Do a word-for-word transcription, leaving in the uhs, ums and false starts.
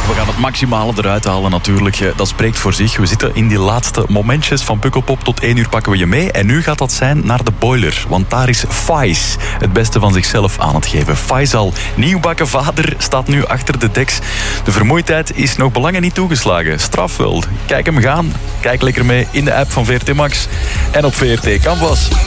we gaan het maximale eruit halen natuurlijk. Dat spreekt voor zich. We zitten in die laatste momentjes van Pukkelpop. Tot één uur pakken we je mee. En nu gaat dat zijn naar de boiler. Want daar is Faiz het beste van zichzelf aan het geven. Faisal, nieuwbakken vader, staat nu achter de deks. De vermoeidheid is nog belangen niet toegeslagen. Straf wel. Kijk hem gaan. Kijk lekker mee in de app van V R T Max. En op V R T Canvas.